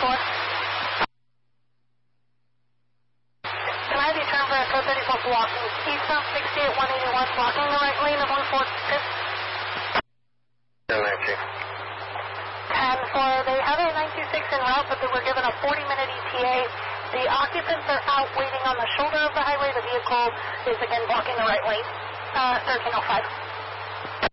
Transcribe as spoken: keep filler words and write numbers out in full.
four. Can I have you turn for a code thirty-four blocking eastbound sixty-eight one eighty-one, blocking the right lane of one four six? ten nineteen. ten four, they have a nine two six en route, but they were given a forty minute E T A. The occupants are out waiting on the shoulder of the highway. The vehicle is again blocking the right lane. Uh, thirteen oh five.